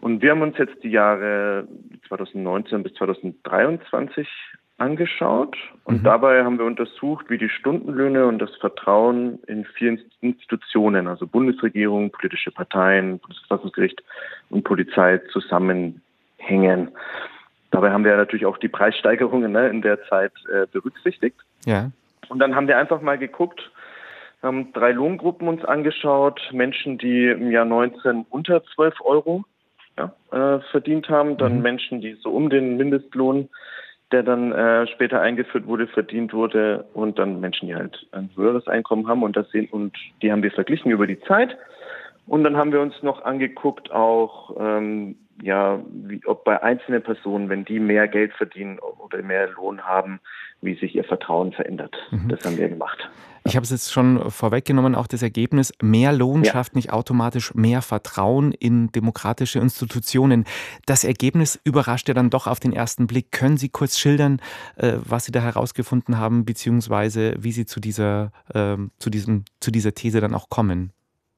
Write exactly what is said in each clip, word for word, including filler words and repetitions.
Und wir haben uns jetzt die Jahre zweitausendneunzehn bis zweitausenddreiundzwanzig angeschaut und mhm. dabei haben wir untersucht, wie die Stundenlöhne und das Vertrauen in vier Institutionen, also Bundesregierung, politische Parteien, Bundesverfassungsgericht und Polizei zusammenhängen. Dabei haben wir natürlich auch die Preissteigerungen ne, in der Zeit äh, berücksichtigt. Ja. Und dann haben wir einfach mal geguckt, haben drei Lohngruppen uns angeschaut, Menschen, die im Jahr neunzehn unter zwölf Euro ja, äh, verdient haben, dann mhm. Menschen, die so um den Mindestlohn, der dann äh, später eingeführt wurde, verdient wurde und dann Menschen, die halt ein höheres Einkommen haben und das sehen und die haben wir verglichen über die Zeit. Und dann haben wir uns noch angeguckt, auch ähm, ja, wie, ob bei einzelnen Personen, wenn die mehr Geld verdienen oder mehr Lohn haben, wie sich ihr Vertrauen verändert. Mhm. Das haben wir gemacht. Ich habe es jetzt schon vorweggenommen, auch das Ergebnis, mehr Lohn ja. schafft nicht automatisch mehr Vertrauen in demokratische Institutionen. Das Ergebnis überrascht ja dann doch auf den ersten Blick. Können Sie kurz schildern, was Sie da herausgefunden haben, beziehungsweise wie Sie zu dieser, zu diesem, zu dieser These dann auch kommen?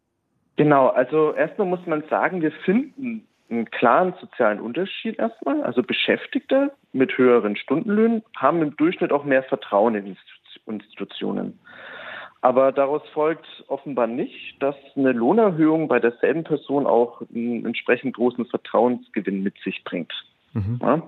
Genau, also erstmal muss man sagen, wir finden einen klaren sozialen Unterschied erstmal. Also Beschäftigte mit höheren Stundenlöhnen haben im Durchschnitt auch mehr Vertrauen in Institutionen. Aber daraus folgt offenbar nicht, dass eine Lohnerhöhung bei derselben Person auch einen entsprechend großen Vertrauensgewinn mit sich bringt. Mhm. Ja?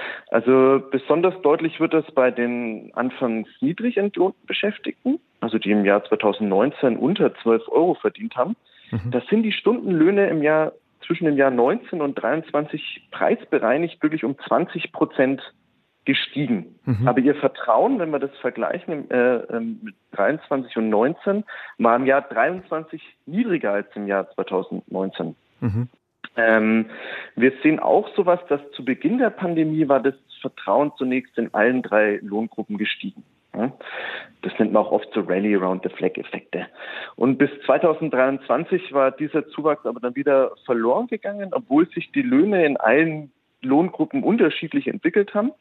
Also besonders deutlich wird das bei den anfangs niedrig entlohnten Beschäftigten, also die im Jahr zweitausendneunzehn unter zwölf Euro verdient haben. Mhm. Da sind die Stundenlöhne im Jahr zwischen dem Jahr neunzehn und dreiundzwanzig preisbereinigt wirklich um zwanzig Prozent gestiegen. Mhm. Aber ihr Vertrauen, wenn wir das vergleichen äh, mit dreiundzwanzig und neunzehn, war im Jahr dreiundzwanzig niedriger als im Jahr zweitausendneunzehn. Mhm. Ähm, wir sehen auch sowas, dass zu Beginn der Pandemie war das Vertrauen zunächst in allen drei Lohngruppen gestiegen. Ja? Das nennt man auch oft so Rally-Around-the-Flag-Effekte. Und bis zweitausenddreiundzwanzig war dieser Zuwachs aber dann wieder verloren gegangen, obwohl sich die Löhne in allen Lohngruppen unterschiedlich entwickelt haben.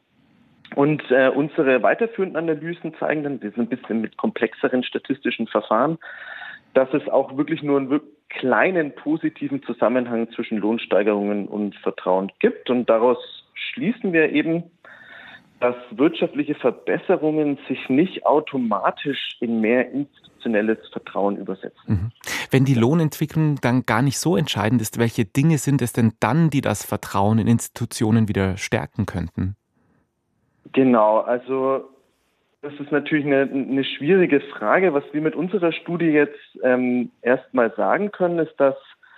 Und äh, unsere weiterführenden Analysen zeigen dann, wir sind ein bisschen mit komplexeren statistischen Verfahren, dass es auch wirklich nur einen wirklich kleinen positiven Zusammenhang zwischen Lohnsteigerungen und Vertrauen gibt. Und daraus schließen wir eben, dass wirtschaftliche Verbesserungen sich nicht automatisch in mehr institutionelles Vertrauen übersetzen. Mhm. Wenn die Lohnentwicklung dann gar nicht so entscheidend ist, welche Dinge sind es denn dann, die das Vertrauen in Institutionen wieder stärken könnten? Genau, also das ist natürlich eine, eine schwierige Frage. Was wir mit unserer Studie jetzt ähm, erstmal sagen können, ist, dass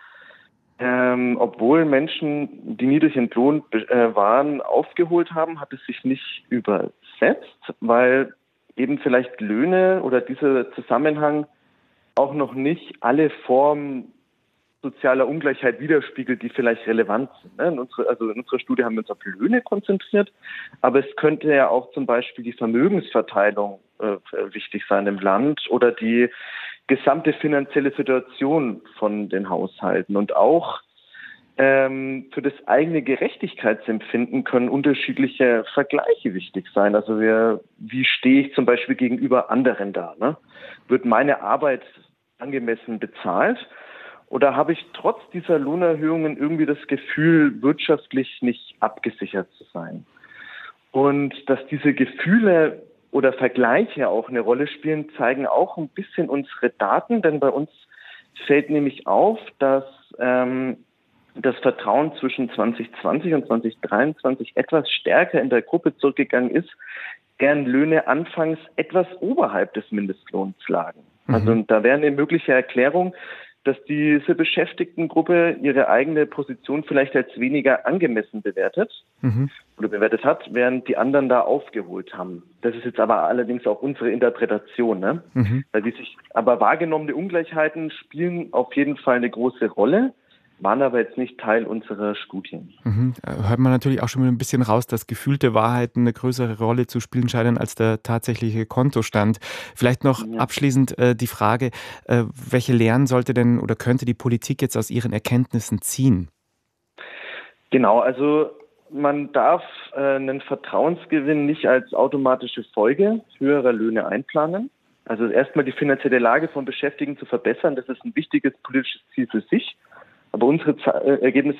ähm, obwohl Menschen, die niedrig entlohnt äh, waren, aufgeholt haben, hat es sich nicht übersetzt, weil eben vielleicht Löhne oder dieser Zusammenhang auch noch nicht alle Formen sozialer Ungleichheit widerspiegelt, die vielleicht relevant sind. In unserer, also in unserer Studie haben wir uns auf Löhne konzentriert, aber es könnte ja auch zum Beispiel die Vermögensverteilung äh, wichtig sein im Land oder die gesamte finanzielle Situation von den Haushalten. Und auch ähm, für das eigene Gerechtigkeitsempfinden können unterschiedliche Vergleiche wichtig sein. Also wir, wie stehe ich zum Beispiel gegenüber anderen da? Ne? Wird meine Arbeit angemessen bezahlt? Oder habe ich trotz dieser Lohnerhöhungen irgendwie das Gefühl, wirtschaftlich nicht abgesichert zu sein? Und dass diese Gefühle oder Vergleiche auch eine Rolle spielen, zeigen auch ein bisschen unsere Daten. Denn bei uns fällt nämlich auf, dass ähm, das Vertrauen zwischen zwanzig zwanzig und zwanzig dreiundzwanzig etwas stärker in der Gruppe zurückgegangen ist, deren Löhne anfangs etwas oberhalb des Mindestlohns lagen. Mhm. Also da wäre eine mögliche Erklärung, dass diese Beschäftigtengruppe ihre eigene Position vielleicht als weniger angemessen bewertet mhm. oder bewertet hat, während die anderen da aufgeholt haben. Das ist jetzt aber allerdings auch unsere Interpretation, ne? Mhm. Weil die sich, aber wahrgenommene Ungleichheiten spielen auf jeden Fall eine große Rolle, waren aber jetzt nicht Teil unserer Studien. Mhm. Hört man natürlich auch schon ein bisschen raus, dass gefühlte Wahrheiten eine größere Rolle zu spielen scheinen als der tatsächliche Kontostand. Vielleicht noch ja. abschließend äh, die Frage, äh, welche Lehren sollte denn oder könnte die Politik jetzt aus ihren Erkenntnissen ziehen? Genau, also man darf äh, einen Vertrauensgewinn nicht als automatische Folge höherer Löhne einplanen. Also erstmal die finanzielle Lage von Beschäftigten zu verbessern, das ist ein wichtiges politisches Ziel für sich. Aber unsere Z- Ergebnisse